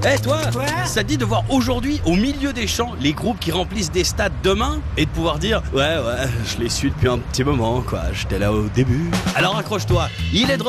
Eh toi, Quoi ? ça te dit de voir aujourd'hui, au milieu des champs, les groupes qui remplissent des stades demain et de pouvoir dire ouais, je les suis depuis un petit moment, quoi. J'étais là au début. Alors accroche-toi, il est de